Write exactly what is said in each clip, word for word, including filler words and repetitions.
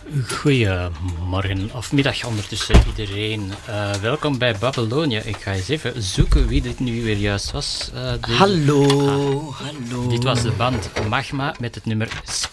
Goedemorgen of middag ondertussen iedereen. Uh, welkom bij Babylonia. Ik ga eens even zoeken wie dit nu weer juist was. Uh, deze... Hallo, ah, hallo. Dit was de band Magma met het nummer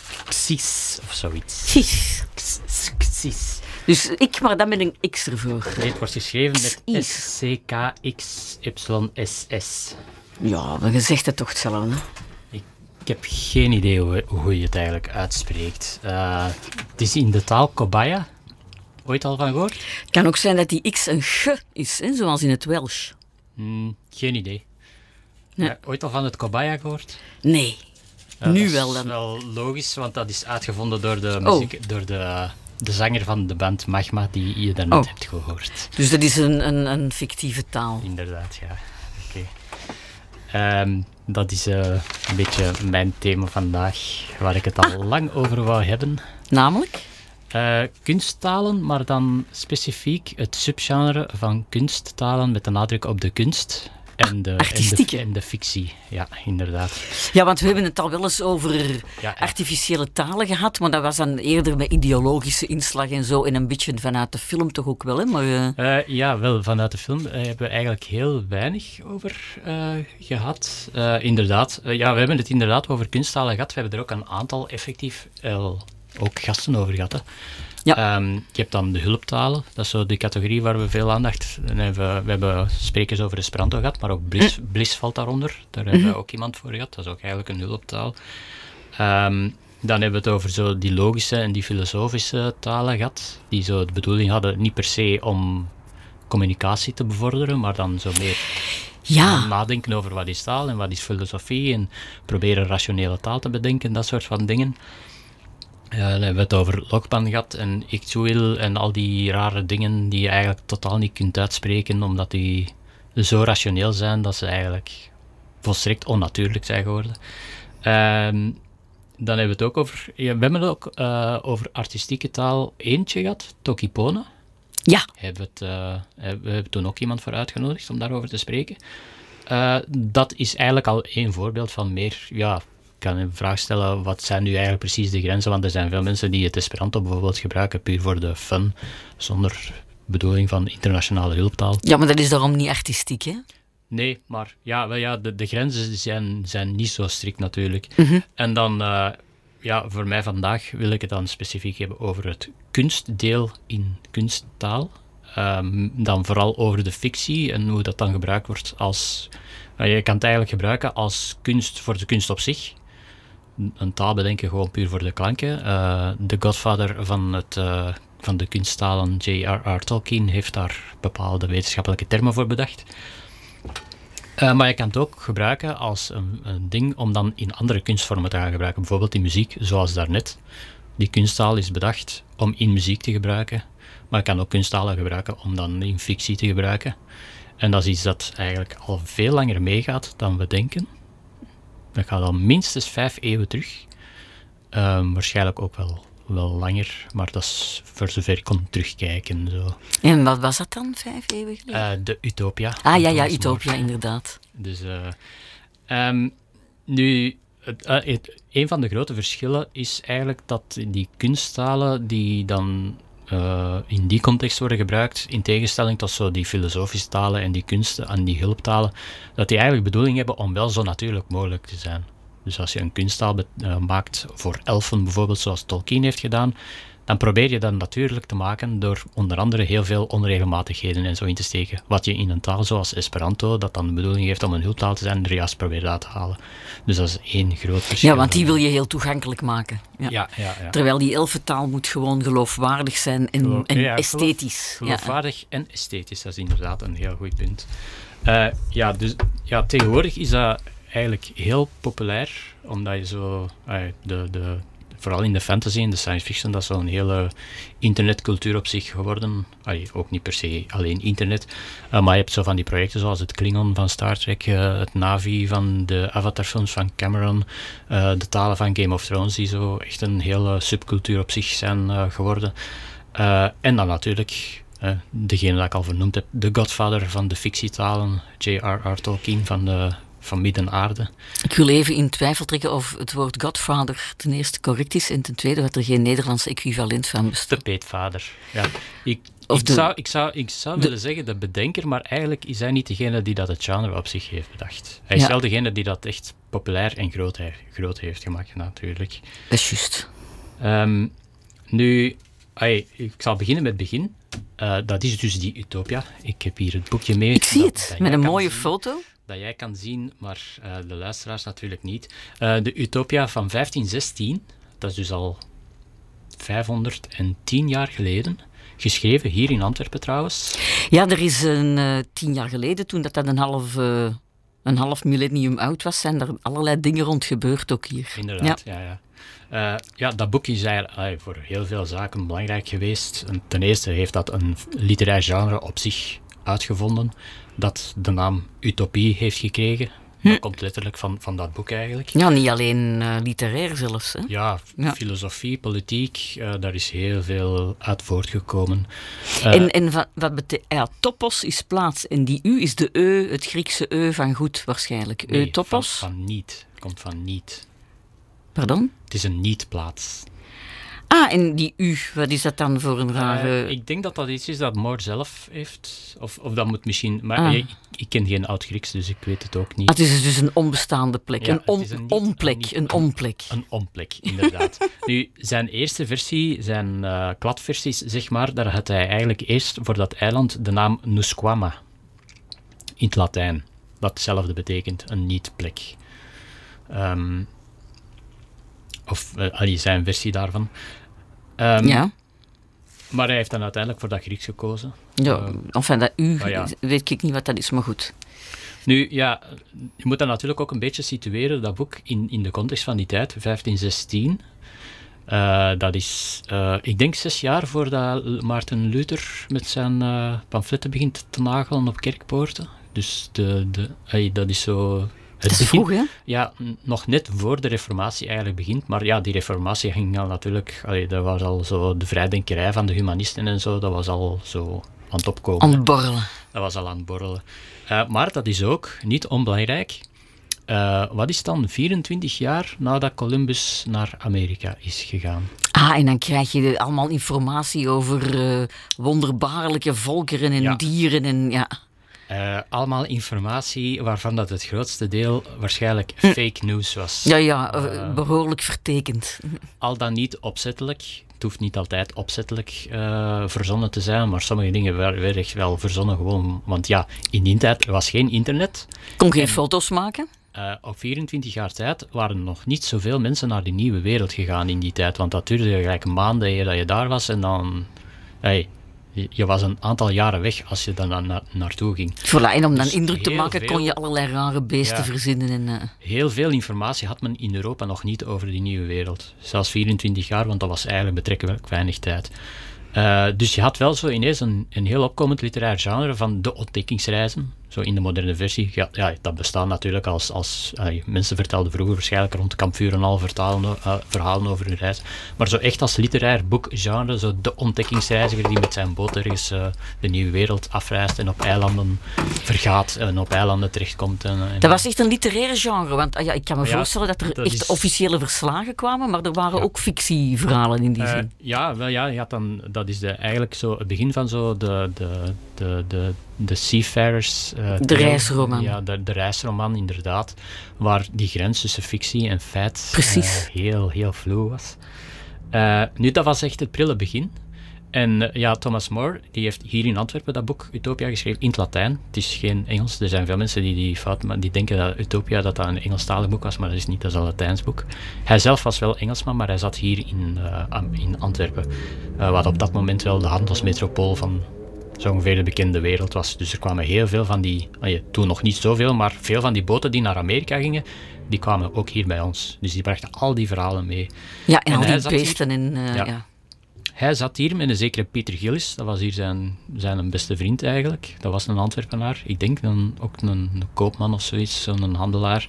Xis of zoiets. Xis. Xis. Dus ik, maar dan met een X ervoor. Nee, het wordt geschreven met S C K X Y S S. Ja, maar je zegt het toch hetzelfde. Ik heb geen idee hoe, hoe je het eigenlijk uitspreekt. Uh, het is in de taal Kobaya. Ooit al van gehoord? Het kan ook zijn dat die X een G is, hè? Zoals in het Welsh. Mm, geen idee. Nee. Ja, ooit al van het Kobaya gehoord? Nee. Uh, nu dat wel dan. Dat is wel logisch, want dat is uitgevonden door de, muziek, oh. door de, de zanger van de band Magma, die je daarnet oh. hebt gehoord. Dus dat is een, een, een fictieve taal? Inderdaad, ja. Oké. Okay. Um, Dat is uh, een beetje mijn thema vandaag, waar ik het al ah. lang over wou hebben. Namelijk? Uh, kunsttalen, maar dan specifiek het subgenre van kunsttalen met de nadruk op de kunst en de, ah, en de, en de fictie. Ja, inderdaad. Ja, want we hebben het al wel eens over ja, ja. artificiële talen gehad, maar dat was dan eerder met ideologische inslag en zo, en een beetje vanuit de film toch ook wel, hè? Maar, uh... Uh, ja, wel, vanuit de film uh, hebben we eigenlijk heel weinig over uh, gehad. Uh, inderdaad, uh, ja, we hebben het inderdaad over kunsttalen gehad. We hebben er ook een aantal effectief uh, ook gasten over gehad, hè. Ja. Um, je hebt dan de hulptalen, dat is zo de categorie waar we veel aandacht hebben. We hebben sprekers over Esperanto gehad, maar ook Bliss, mm. Bliss valt daaronder. Daar hebben we ook iemand voor gehad, dat is ook eigenlijk een hulptaal. Um, dan hebben we het over zo die logische en die filosofische talen gehad, die zo de bedoeling hadden niet per se om communicatie te bevorderen, maar dan zo meer ja. nadenken over wat is taal en wat is filosofie en proberen rationele taal te bedenken, dat soort van dingen. Uh, dan hebben we het over Lokpan gehad en Iktuil en al die rare dingen die je eigenlijk totaal niet kunt uitspreken, omdat die zo rationeel zijn dat ze eigenlijk volstrekt onnatuurlijk zijn geworden. Uh, dan hebben we het ook over... Ja, we hebben het ook uh, over artistieke taal eentje gehad, Tokipona. Ja. Hebben we, het, uh, we hebben toen ook iemand voor uitgenodigd om daarover te spreken. Uh, dat is eigenlijk al één voorbeeld van meer... Ja, ik kan een vraag stellen, wat zijn nu eigenlijk precies de grenzen? Want er zijn veel mensen die het Esperanto bijvoorbeeld gebruiken, puur voor de fun, zonder bedoeling van internationale hulptaal. Ja, maar dat is daarom niet artistiek, hè? Nee, maar ja, wel ja de, de grenzen zijn, zijn niet zo strikt natuurlijk. Mm-hmm. En dan, uh, ja, voor mij vandaag wil ik het dan specifiek hebben over het kunstdeel in kunsttaal. Um, dan vooral over de fictie en hoe dat dan gebruikt wordt als... Uh, je kan het eigenlijk gebruiken als kunst voor de kunst op zich. Een taal bedenken gewoon puur voor de klanken. Uh, de godvader van, het, uh, van de kunsttalen, J R R Tolkien, heeft daar bepaalde wetenschappelijke termen voor bedacht. Uh, maar je kan het ook gebruiken als een, een ding om dan in andere kunstvormen te gaan gebruiken. Bijvoorbeeld in muziek, zoals daarnet. Die kunsttaal is bedacht om in muziek te gebruiken. Maar je kan ook kunsttalen gebruiken om dan in fictie te gebruiken. En dat is iets dat eigenlijk al veel langer meegaat dan we denken. Dat gaat al minstens vijf eeuwen terug. Um, waarschijnlijk ook wel, wel langer, maar dat is voor zover ik kon terugkijken. Zo. En wat was dat dan, vijf eeuwen geleden? Uh, de Utopia. Ah ja, ja, Utopia, inderdaad. Dus, uh, um, nu, het, uh, het, een van de grote verschillen is eigenlijk dat die kunsttalen die dan uh, in die context worden gebruikt, in tegenstelling tot zo die filosofische talen en die kunsten en die hulptalen, dat die eigenlijk bedoeling hebben om wel zo natuurlijk mogelijk te zijn. Dus als je een kunsttaal be- uh, maakt voor elfen bijvoorbeeld, zoals Tolkien heeft gedaan, dan probeer je dat natuurlijk te maken door onder andere heel veel onregelmatigheden en zo in te steken. Wat je in een taal zoals Esperanto, dat dan de bedoeling heeft om een hulptaal te zijn, er juist probeert uit te halen. Dus dat is één groot verschil. Ja, want die wil je heel toegankelijk maken. Ja. Ja, ja, ja. Terwijl die elfentaal moet gewoon geloofwaardig zijn en, Geloof, en ja, esthetisch. Geloof, geloofwaardig ja. en esthetisch, dat is inderdaad een heel goed punt. Uh, ja, dus ja, tegenwoordig is dat eigenlijk heel populair, omdat je zo... Uh, de, de, vooral in de fantasy en de science fiction, dat is zo'n hele internetcultuur op zich geworden. Allee, ook niet per se alleen internet. Uh, maar je hebt zo van die projecten zoals het Klingon van Star Trek, uh, het Na'vi van de Avatar-films van Cameron, uh, de talen van Game of Thrones, die zo echt een hele subcultuur op zich zijn uh, geworden. Uh, en dan natuurlijk, uh, degene dat ik al vernoemd heb, de godvader van de fictietalen, J R R Tolkien van de van Midden-Aarde. Ik wil even in twijfel trekken of het woord Godfather ten eerste correct is en ten tweede wat er geen Nederlandse equivalent van bestaat. De peetvader. Ja. Ik, Of ik, de, zou, ik zou, ik zou de, willen zeggen de bedenker, maar eigenlijk is hij niet degene die dat het genre op zich heeft bedacht. Hij is ja. wel degene die dat echt populair en groot, groot heeft gemaakt, natuurlijk. Dat is juist. Um, nu, ay, ik zal beginnen met het begin. Uh, dat is dus die Utopia. Ik heb hier het boekje mee. Ik zie dat, het, dat met een mooie zien, foto. Dat jij kan zien, maar uh, de luisteraars natuurlijk niet. Uh, de Utopia van vijftien zestien, dat is dus al vijfhonderdtien jaar geleden. Geschreven, hier in Antwerpen trouwens. Ja, er is een uh, tien jaar geleden, toen dat, dat een half... Uh, een half millennium oud was, zijn er allerlei dingen rond gebeurd ook hier. Inderdaad, ja, ja. ja. Uh, ja, dat boek is eigenlijk uh, voor heel veel zaken belangrijk geweest. En ten eerste heeft dat een literair genre op zich uitgevonden, dat de naam Utopie heeft gekregen. Hm. Dat komt letterlijk van, van dat boek eigenlijk. Ja, niet alleen uh, literair zelfs. Hè? Ja, ja, filosofie, politiek, uh, daar is heel veel uit voortgekomen. Uh, en en wat, wat betekent... Ja, topos is plaats en die U is de E, het Griekse E van goed waarschijnlijk. Nee, Eutopos? Van, van niet. Komt van niet. Pardon? Het is een niet-plaats. Ah, en die U, wat is dat dan voor een rare... Uh, ik denk dat dat iets is dat Moore zelf heeft. Of, of dat moet misschien... Maar ah. ik, ik ken geen Oud-Grieks, dus ik weet het ook niet. Ah, het is dus een onbestaande plek. Ja, een on, een niet, onplek. Een, niet, een onplek. Een onplek, inderdaad. Nu, zijn eerste versie, zijn uh, kladversies, zeg maar, daar had hij eigenlijk eerst voor dat eiland de naam Nusquama. In het Latijn. Dat hetzelfde betekent, een niet-plek. Um, of uh, allee, zijn versie daarvan. Um, ja. Maar hij heeft dan uiteindelijk voor dat Grieks gekozen. Ja, uh, enfin, dat U, oh ja. weet ik niet wat dat is, maar goed. Nu, ja, je moet dat natuurlijk ook een beetje situeren, dat boek, in, in de context van die tijd, vijftien zestien. Uh, dat is, uh, ik denk, zes jaar voordat Maarten Luther met zijn uh, pamfletten begint te nagelen op kerkpoorten. Dus de, de, hey, dat is zo... Het is vroeg, hè? Ja, nog net voor de reformatie eigenlijk begint. Maar ja, die reformatie ging al natuurlijk... Allee, dat was al zo de vrijdenkerij van de humanisten en zo. Dat was al zo aan het opkomen. Aan het borrelen. Dat was al aan het borrelen. Uh, maar dat is ook niet onbelangrijk. Uh, wat is dan vierentwintig jaar nadat Columbus naar Amerika is gegaan? Ah, en dan krijg je allemaal informatie over uh, wonderbaarlijke volkeren en ja. dieren en ja... Uh, allemaal informatie waarvan dat het grootste deel waarschijnlijk fake news was. Ja, ja, uh, behoorlijk vertekend. Al dan niet opzettelijk. Het hoeft niet altijd opzettelijk uh, verzonnen te zijn, maar sommige dingen werden echt wel verzonnen gewoon. Want ja, in die tijd er was geen internet. Kon geen en, foto's maken? Uh, op vierentwintig jaar tijd waren nog niet zoveel mensen naar die nieuwe wereld gegaan in die tijd. Want dat duurde gelijk maanden eer dat je daar was en dan... Hey, je was een aantal jaren weg als je daar na, na, naartoe ging. Voilà, en om dan dus indruk te maken veel, kon je allerlei rare beesten ja, verzinnen. En, uh... Heel veel informatie had men in Europa nog niet over die nieuwe wereld. Zelfs vierentwintig jaar, want dat was eigenlijk betrekkelijk weinig tijd. Uh, dus je had wel zo ineens een, een heel opkomend literair genre van de ontdekkingsreizen. Zo in de moderne versie. Ja, ja dat bestaat natuurlijk als... als uh, mensen vertelden vroeger waarschijnlijk rond de kampvuren al vertalen, uh, verhalen over hun reis. Maar zo echt als literair boekgenre, zo de ontdekkingsreiziger die met zijn boot ergens uh, de nieuwe wereld afreist en op eilanden vergaat en op eilanden terechtkomt. En, en dat was echt een literaire genre, want uh, ja, ik kan me ja, voorstellen dat er dat echt is... officiële verslagen kwamen, maar er waren ja. ook fictieverhalen in die uh, zin. Ja, wel ja, je had dan, dat is de, eigenlijk zo het begin van zo de... de, de, de de Seafarers... Uh, de reisroman. Ja, de, de reisroman, inderdaad. Waar die grens tussen fictie en feit uh, heel, heel vloe was. Uh, nu, dat was echt het prille begin. En uh, ja, Thomas More, die heeft hier in Antwerpen dat boek Utopia geschreven in het Latijn. Het is geen Engels. Er zijn veel mensen die, die, fout, die denken dat Utopia dat dat een Engelstalig boek was, maar dat is niet. Dat is een Latijns boek. Hij zelf was wel Engelsman, maar hij zat hier in, uh, in Antwerpen. Uh, wat op dat moment wel de handelsmetropool van... zo ongeveer de bekende wereld was. Dus er kwamen heel veel van die, toen nog niet zoveel, maar veel van die boten die naar Amerika gingen, die kwamen ook hier bij ons. Dus die brachten al die verhalen mee. Ja, en, en al die beesten. Hier, en, uh, ja. Ja. Hij zat hier met een zekere Pieter Gillis, dat was hier zijn, zijn beste vriend eigenlijk. Dat was een Antwerpenaar, ik denk een, ook een, een koopman of zoiets, een handelaar.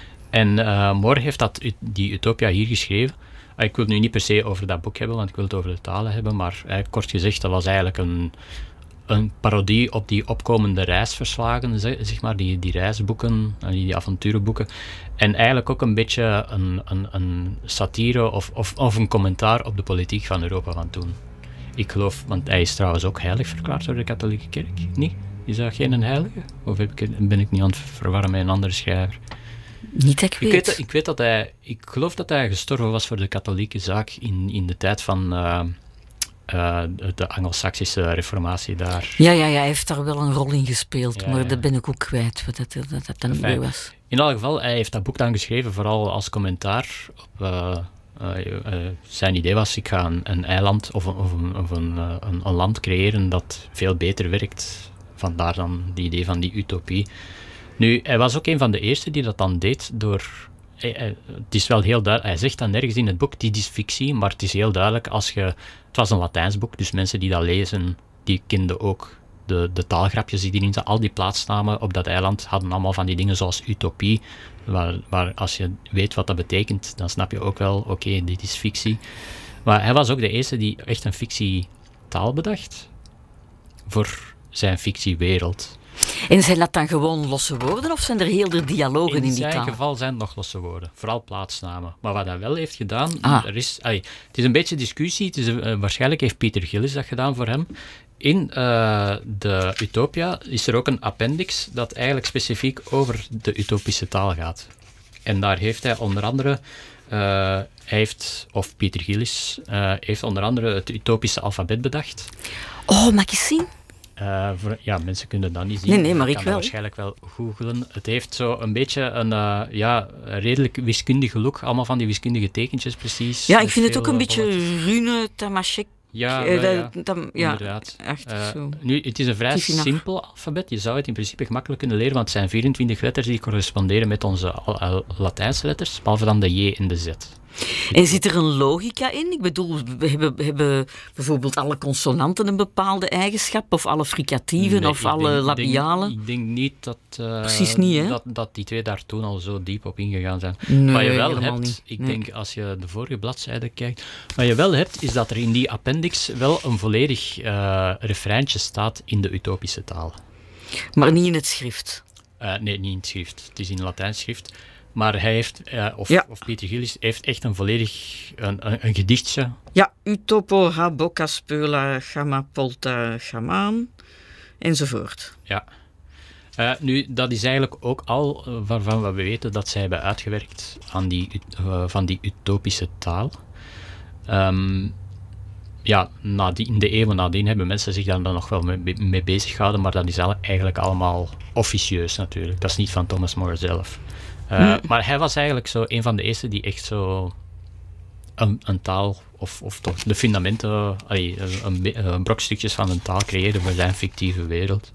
En uh, More heeft dat, die Utopia hier geschreven. Ik wil het nu niet per se over dat boek hebben, want ik wil het over de talen hebben, maar uh, kort gezegd, dat was eigenlijk een een parodie op die opkomende reisverslagen, zeg, zeg maar, die, die reisboeken, die, die avonturenboeken. En eigenlijk ook een beetje een, een, een satire of, of, of een commentaar op de politiek van Europa van toen. Ik geloof, want hij is trouwens ook heilig verklaard door de katholieke kerk, niet? Is dat geen heilige? Of heb ik, ben ik niet aan het verwarren met een andere schrijver? Niet dat ik weet. Ik weet, ik weet dat hij... Ik geloof dat hij gestorven was voor de katholieke zaak in, in de tijd van uh, uh, de Anglo-Saxische reformatie daar. Ja, ja, ja, hij heeft daar wel een rol in gespeeld, Ja, maar ja. dat ben ik ook kwijt, wat dat, dat, dat dan Enfin, weer was. In elk geval, hij heeft dat boek dan geschreven, vooral als commentaar op... Uh, uh, uh, zijn idee was, ik ga een, een eiland of, een, of, een, of een, uh, een, een land creëren dat veel beter werkt. Vandaar dan die idee van die utopie. Nu, hij was ook een van de eerste die dat dan deed door... Hij, hij, het is wel heel duidelijk, hij zegt dan nergens in het boek, dit is fictie, maar het is heel duidelijk als je... Het was een Latijns boek, dus mensen die dat lezen, die kenden ook de, de taalgrapjes die erin zaten. Al die plaatsnamen op dat eiland hadden allemaal van die dingen zoals utopie, waar, waar als je weet wat dat betekent, dan snap je ook wel, oké, okay, dit is fictie. Maar hij was ook de eerste die echt een fictietaal bedacht voor zijn fictiewereld. En zijn dat dan gewoon losse woorden of zijn er heel veel dialogen in, in die taal? In zijn geval zijn het nog losse woorden, vooral plaatsnamen. Maar wat hij wel heeft gedaan, ah. er is, allee, het is een beetje discussie, het is, uh, waarschijnlijk heeft Pieter Gillis dat gedaan voor hem. In uh, de Utopia is er ook een appendix dat eigenlijk specifiek over de utopische taal gaat. En daar heeft hij onder andere, uh, hij heeft, of Pieter Gillis, uh, heeft onder andere het utopische alfabet bedacht. Oh, mag ik eens zien? Uh, voor, ja, mensen kunnen dat niet zien. Nee, nee, maar ik ik kan wel. waarschijnlijk wel googlen. Het heeft zo een beetje een uh, ja, redelijk wiskundige look. Allemaal van die wiskundige tekentjes, precies. Ja, ik vind het veel, ook een uh, beetje rune tamashek. Ja, uh, ja, ja, tam, ja, inderdaad. Echt Uh, zo. nu, het is een vrij Kief je simpel alfabet. Je zou het in principe gemakkelijk kunnen leren, want het zijn vierentwintig letters die corresponderen met onze uh, Latijnse letters, behalve dan de J en de Z. En zit er een logica in? Ik bedoel, hebben, hebben bijvoorbeeld alle consonanten een bepaalde eigenschap? Of alle fricatieven Nee, of ik alle denk, labialen? Ik denk, ik denk niet dat, uh, Precies niet, hè? dat, dat die twee daar toen al zo diep op ingegaan zijn. Nee, wat je wel helemaal hebt, niet. ik Nee. denk als je de vorige bladzijde kijkt, wat je wel hebt, is dat er in die appendix wel een volledig uh, refreintje staat in de utopische taal. Maar niet in het schrift. Uh, nee, niet in het schrift. Het is in Latijns schrift. Maar hij heeft, uh, of, Ja. of Pieter Gillis, heeft echt een volledig, een, een, een gedichtje. Ja, utopo, ha, boca, speula, gamma, polta, gamaan, enzovoort. Ja. Uh, nu, dat is eigenlijk ook al uh, waarvan we weten dat zij hebben uitgewerkt aan die, uh, van die utopische taal. Um, ja, nadien, in de eeuwen nadien hebben mensen zich daar dan nog wel mee, mee bezig gehouden, maar dat is eigenlijk allemaal officieus natuurlijk. Dat is niet van Thomas More zelf. Uh, hmm. Maar hij was eigenlijk zo een van de eerste die echt zo een, een taal, of, of toch de fundamenten, allee, een, een brokstukjes van een taal creëerde voor zijn fictieve wereld.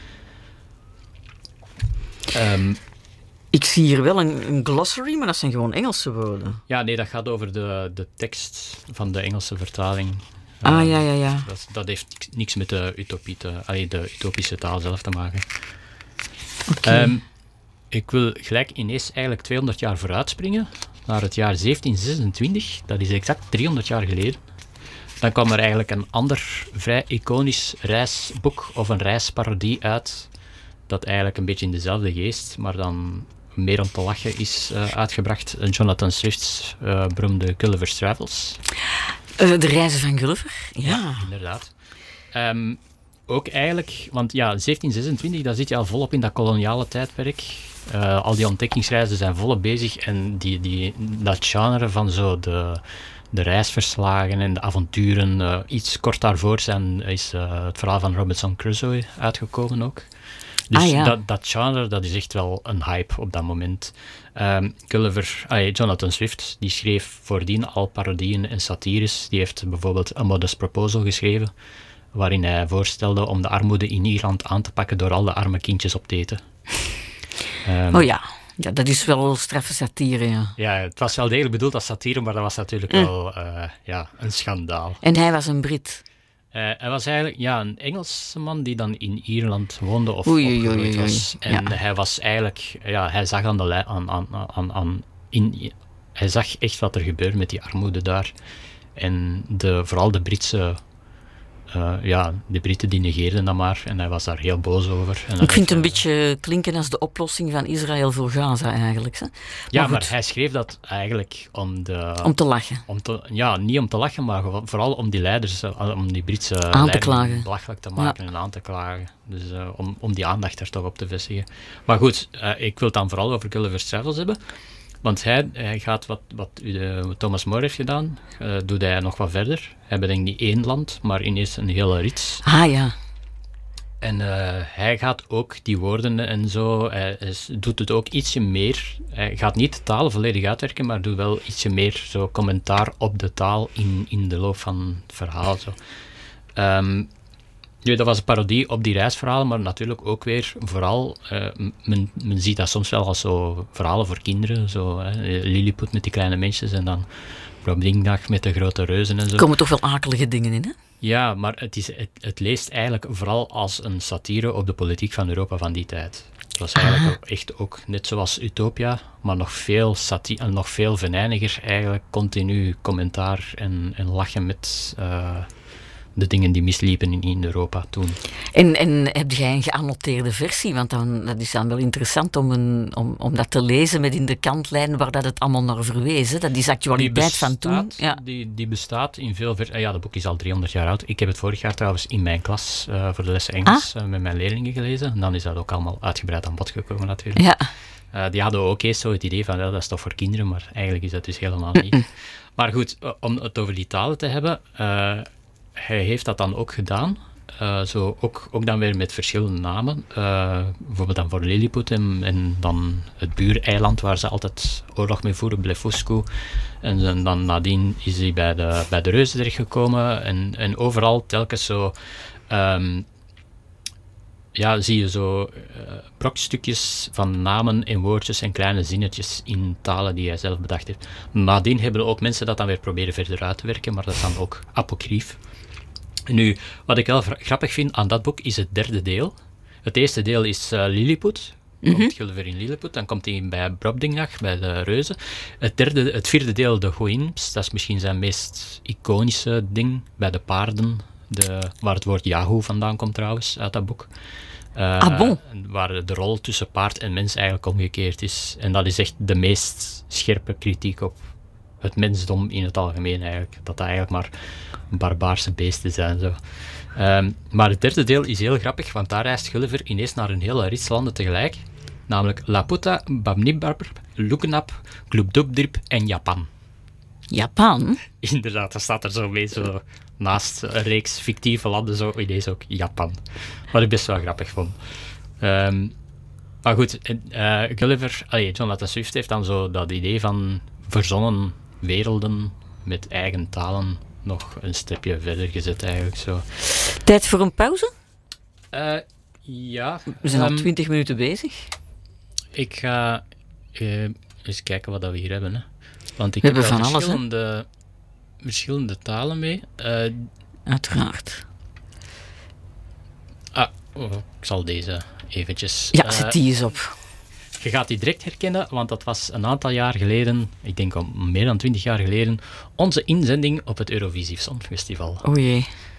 Um, Ik zie hier wel een, een glossary, maar dat zijn gewoon Engelse woorden. Ja, nee, dat gaat over de, de tekst van de Engelse vertaling. Ah, uh, ja, ja, ja. Dat, dat heeft niks met de, utopie te, allee, de utopische taal zelf te maken. Okay. Um, ik wil gelijk ineens eigenlijk tweehonderd jaar vooruit springen, naar het jaar zeventien zesentwintig. Dat is exact driehonderd jaar geleden. Dan kwam er eigenlijk een ander vrij iconisch reisboek of een reisparodie uit, dat eigenlijk een beetje in dezelfde geest, maar dan meer om te lachen is uh, uitgebracht. Jonathan Swift's uh, beroemde Gulliver's Travels. Uh, de reizen van Gulliver? Ja, ja inderdaad. Um, ook eigenlijk, want ja, zeventien zesentwintig, daar zit je al volop in dat koloniale tijdperk. Uh, al die ontdekkingsreizen zijn volop bezig en die, die, dat genre van zo de, de reisverslagen en de avonturen, uh, iets kort daarvoor zijn, is uh, het verhaal van Robinson Crusoe uitgekomen ook. Dus ah, ja. dat, dat genre, dat is echt wel een hype op dat moment. Um, Gulliver, ah, Jonathan Swift, die schreef voordien al parodieën en satires. Die heeft bijvoorbeeld A Modest Proposal geschreven, waarin hij voorstelde om de armoede in Ierland aan te pakken door al de arme kindjes op te eten. Um, oh ja. ja, dat is wel straffe satire, ja. Ja, het was wel degelijk bedoeld als satire, maar dat was natuurlijk mm. wel uh, ja, een schandaal. En hij was een Brit. Uh, hij was eigenlijk ja, een Engelse man die dan in Ierland woonde of oei, opgegroeid oei, oei, was. En ja. hij was eigenlijk, ja, hij zag aan de lijn, aan, aan, aan, aan, in, hij zag echt wat er gebeurde met die armoede daar. En de, vooral de Britse uh, ja, de Britten die negeerden dat maar en hij was daar heel boos over. En ik vind het een beetje klinken als de oplossing van Israël voor Gaza eigenlijk. Hè? Maar ja, goed. maar hij schreef dat eigenlijk om de... Om te lachen. Om te, ja, niet om te lachen, maar vooral om die leiders, om die Britse aan te klagen. belachelijk te maken ja. en aan te klagen. Dus uh, om, om die aandacht er toch op te vestigen. Maar goed, uh, ik wil het dan vooral over Gulliver's Travels hebben. Want hij, hij gaat wat, wat uh, Thomas More heeft gedaan, uh, doet hij nog wat verder. Hij bedenkt niet één land, maar ineens een hele rits. Ah ja. En uh, hij gaat ook die woorden en zo, hij is, doet het ook ietsje meer. Hij gaat niet de taal volledig uitwerken, maar doet wel ietsje meer zo commentaar op de taal in, in de loop van het verhaal. Zo. Um, Ja, dat was een parodie op die reisverhalen, maar natuurlijk ook weer vooral, uh, men, men ziet dat soms wel als zo verhalen voor kinderen, zo hè, Lilliput met die kleine mensjes en dan Brobdingnag met de grote reuzen en zo. Er komen toch wel akelige dingen in, hè? Ja, maar het, is, het, het leest eigenlijk vooral als een satire op de politiek van Europa van die tijd. Het was eigenlijk ook echt ook net zoals Utopia, maar nog veel satire, nog veel venijniger eigenlijk, continu commentaar en, en lachen met... Uh, de dingen die misliepen in, in Europa toen. En, en heb jij een geannoteerde versie? Want dan, dat is dan wel interessant om, een, om, om dat te lezen met in de kantlijn waar dat het allemaal naar verwees. Hè? Dat is actualiteit bestaat, van toen. Ja. Die, die bestaat in veel versies. Ja, dat boek is al driehonderd jaar oud. Ik heb het vorig jaar trouwens in mijn klas uh, voor de lessen Engels ah. uh, met mijn leerlingen gelezen. En dan is dat ook allemaal uitgebreid aan bod gekomen natuurlijk. Ja. Uh, die hadden ook eerst zo het idee van, ja, dat is toch voor kinderen, maar eigenlijk is dat dus helemaal niet. Mm-mm. Maar goed, om het over die talen te hebben... Uh, hij heeft dat dan ook gedaan, uh, zo ook, ook dan weer met verschillende namen. Uh, bijvoorbeeld dan voor Lilliput en, en dan het buureiland waar ze altijd oorlog mee voeren, Blefuscu. En, en dan nadien is hij bij de, bij de reuzen terechtgekomen en, en overal telkens zo... Um, ja, zie je zo uh, brokstukjes van namen en woordjes en kleine zinnetjes in talen die hij zelf bedacht heeft. Nadien hebben ook mensen dat dan weer proberen verder uit te werken, maar dat is dan ook apocrief. Nu, wat ik wel grappig vind aan dat boek is het derde deel. Het eerste deel is uh, Lilliput. Mm-hmm. Komt Gulliver in Lilliput. Dan komt hij bij Brobdingnag, bij de reuzen. Het, derde, het vierde deel, de Goïms, dat is misschien zijn meest iconische ding, bij de paarden. De, waar het woord Yahoo vandaan komt trouwens, uit dat boek. Uh, ah bon? Waar de rol tussen paard en mens eigenlijk omgekeerd is. En dat is echt de meest scherpe kritiek op het mensdom in het algemeen eigenlijk. Dat dat eigenlijk maar barbaarse beesten zijn. Zo. Um, maar het derde deel is heel grappig, want daar reist Gulliver ineens naar een hele rits landen tegelijk. Namelijk Laputa, Bamnibarb, Lukenap, Glubdubdrip en Japan. Japan? Inderdaad, dat staat er zo mee, zo naast een reeks fictieve landen, zo ineens ook Japan. Wat ik best wel grappig vond. Um, maar goed, uh, Gulliver, allee, Jonathan Swift heeft dan zo dat idee van verzonnen werelden met eigen talen nog een stapje verder gezet eigenlijk zo. Tijd voor een pauze? Uh, ja. We zijn um, al twintig minuten bezig. Ik ga uh, eens kijken wat we hier hebben. Hè. Want ik we heb hebben van verschillende, alles, verschillende talen mee. Uh, Uiteraard. Ah, oh, ik zal deze eventjes... Ja, zet die eens op. Je gaat die direct herkennen, want dat was een aantal jaar geleden, ik denk al meer dan twintig jaar geleden, onze inzending op het Eurovisie Songfestival. O jee.